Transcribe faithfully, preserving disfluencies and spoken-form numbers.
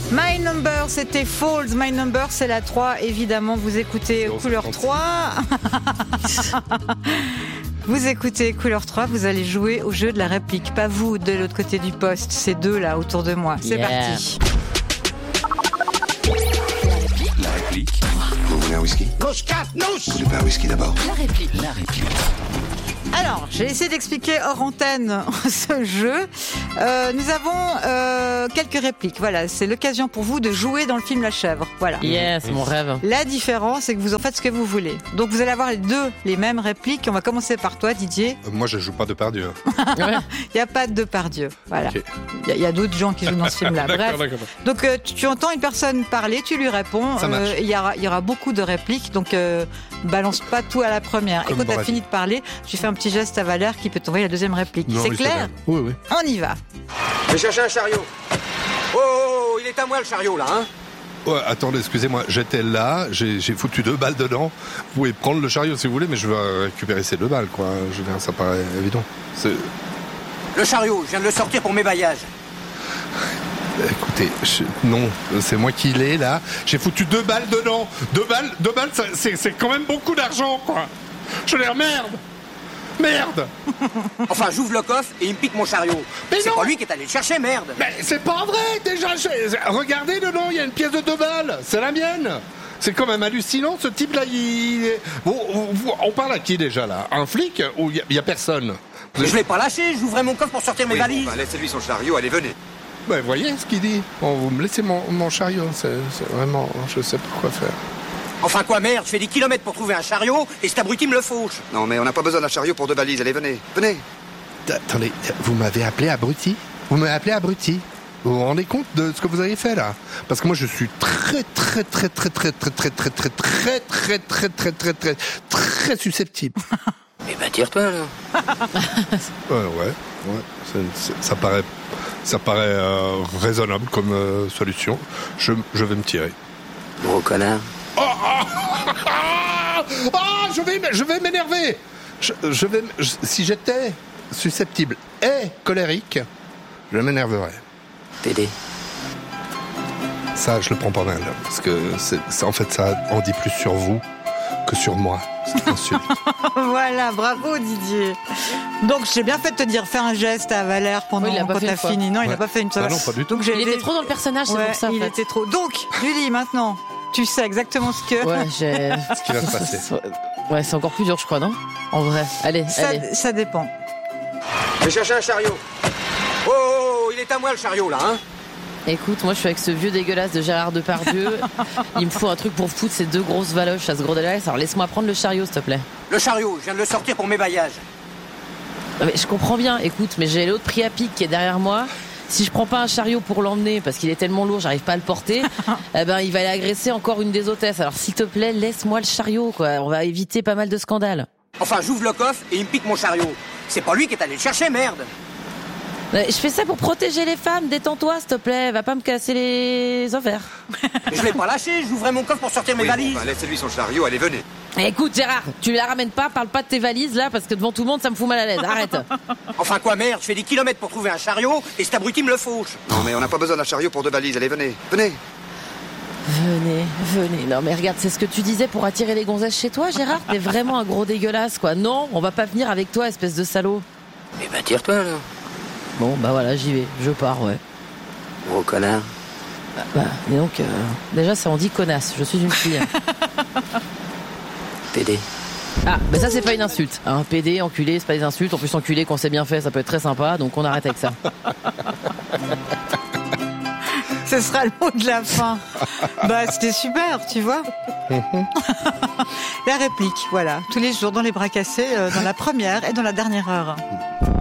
My Number, c'était Falls. My Number, c'est la trois. Évidemment, vous écoutez zéro Couleur trois. Vous écoutez Couleur trois, vous allez jouer au jeu de la réplique. Pas vous, de l'autre côté du poste. C'est deux, là, autour de moi. C'est yeah. parti. La réplique. Vous voulez un whisky? Gauche quatre, nous! Vous voulez pas un whisky d'abord? La réplique. La réplique. Alors, j'ai essayé d'expliquer hors antenne ce jeu. Euh, nous avons euh, quelques répliques. Voilà, c'est l'occasion pour vous de jouer dans le film La Chèvre. Voilà. Yes, mon rêve. La différence, c'est que vous en faites ce que vous voulez. Donc, vous allez avoir les deux les mêmes répliques. On va commencer par toi, Didier. Euh, moi, je joue pas Depardieu. Il n'y a pas de Depardieu. Voilà. Il okay. y a, a d'autres gens qui jouent dans ce film-là. Bref. D'accord, d'accord. Donc, euh, tu, tu entends une personne parler, tu lui réponds. Ça marche. Il euh, y, y aura beaucoup de répliques. Donc, euh, balance pas tout à la première. Comme Et quand tu as fini de parler, tu fais un petit geste à Valère qui peut t'envoyer la deuxième réplique. Non, c'est clair? Oui, oui. On y va. Je vais chercher un chariot. Oh, oh, oh, il est à moi le chariot là, hein? Ouais, attendez, excusez-moi, j'étais là, j'ai, j'ai foutu deux balles dedans. Vous pouvez prendre le chariot si vous voulez, mais je veux récupérer ces deux balles, quoi. Je veux dire, ça paraît évident. C'est... Le chariot, je viens de le sortir pour mes bagages. Écoutez, je... non, c'est moi qui l'ai là. J'ai foutu deux balles dedans. Deux balles, deux balles, ça, c'est, c'est quand même beaucoup d'argent, quoi. Je veux dire, merde. Merde. Enfin, j'ouvre le coffre et il me pique mon chariot. Mais c'est non. Pas lui qui est allé le chercher, merde. Mais c'est pas vrai, déjà. Je... Regardez dedans, il y a une pièce de deux balles. C'est la mienne. C'est quand même hallucinant, ce type-là. Il... Bon, on parle à qui déjà là? Un flic ou il y, a personne? Je l'ai pas lâché. J'ouvrais mon coffre pour sortir mes oui, valises. Bon, bah, laissez-lui son chariot. Allez, venez. Ben, voyez ce qu'il dit. Bon, vous me laissez mon, mon chariot. C'est, c'est vraiment, je sais pas quoi faire. Enfin quoi, merde, je fais des kilomètres pour trouver un chariot et cet abruti me le fauche. Non, mais on n'a pas besoin d'un chariot pour deux valises. Allez, venez, venez. Attendez, vous m'avez appelé abruti? Vous m'avez appelé abruti? Vous vous rendez compte de ce que vous avez fait là? Parce que moi je suis très très très très très très très très très très très très très très très très très susceptible. Eh ben tire-toi là. Ouais ouais ouais. C'est, c'est, ça paraît ça paraît euh, raisonnable comme euh, solution. Je je vais me tirer. Gros connard. Oh, oh, oh, oh, je vais, je vais m'énerver. Je, je vais, je, si j'étais susceptible et colérique, je m'énerverais. P D. Ça, je le prends pas mal, parce que c'est, c'est, en fait, ça en dit plus sur vous que sur moi. C'est insulte. Voilà, bravo Didier. Donc j'ai bien fait de te dire, fais un geste à Valère pendant oui, quand t'as fini. Non, ouais. Il n'a pas fait une seule. Ah non, pas du tout. Donc, j'ai il été... était trop dans le personnage, c'est ouais, pour ça. Il en fait. était trop. Donc, Julie, maintenant. Tu sais exactement ce que... Ouais, j'ai... ce qui va se passer. Ouais, c'est encore plus dur, je crois, non? En vrai. Allez, ça, allez. Ça dépend. Je vais chercher un chariot. Oh, oh, oh, il est à moi le chariot, là, hein? Écoute, moi, je suis avec ce vieux dégueulasse de Gérard Depardieu. Il me faut un truc pour foutre ces deux grosses valoches à ce gros dégueulasse. Alors, laisse-moi prendre le chariot, s'il te plaît. Le chariot, je viens de le sortir pour mes bagages. Mais je comprends bien, écoute, mais j'ai l'autre prix à pic qui est derrière moi. Si je prends pas un chariot pour l'emmener parce qu'il est tellement lourd, j'arrive pas à le porter, eh ben il va aller agresser encore une des hôtesses. Alors s'il te plaît, laisse-moi le chariot, quoi. On va éviter pas mal de scandales. Enfin, j'ouvre le coffre et il me pique mon chariot. C'est pas lui qui est allé le chercher, merde. Je fais ça pour protéger les femmes. Détends-toi, s'il te plaît. Va pas me casser les ovaires. Je l'ai pas lâché. J'ouvrais mon coffre pour sortir mes oui, valises. Bon, bah, laissez-lui son chariot. Allez, venez. Écoute Gérard, tu la ramènes pas, parle pas de tes valises là parce que devant tout le monde ça me fout mal à l'aise, arrête. Enfin quoi merde, je fais des kilomètres pour trouver un chariot et cet abruti me le fauche. Non mais on n'a pas besoin d'un chariot pour deux valises, allez venez, venez. Venez, venez, non mais regarde, c'est ce que tu disais pour attirer les gonzesses chez toi Gérard, t'es vraiment un gros dégueulasse quoi, non, on va pas venir avec toi espèce de salaud. Eh ben tire-toi là. Bon bah voilà, j'y vais, je pars ouais. Gros connard. Bah, bah dis donc, euh, déjà ça on dit connasse, je suis une fille. P D. Ah, bah ça c'est pas une insulte. Hein. P D, enculé, c'est pas des insultes. En plus, enculé, quand c'est bien fait, ça peut être très sympa. Donc on arrête avec ça. Ce sera le mot de la fin. Bah, c'était super, tu vois. La réplique, voilà. Tous les jours dans les bras cassés, euh, dans la première et dans la dernière heure.